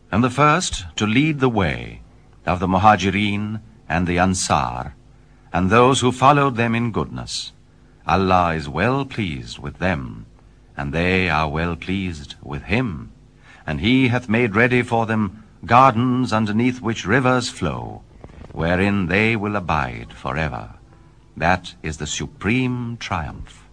and the first to lead the way of the Muhajirin and the Ansar, and those who followed them in goodness. Allah is well pleased with them, and they are well pleased with him, and he hath made ready for them gardens underneath which rivers flow, wherein they will abide forever. That is the supreme triumph.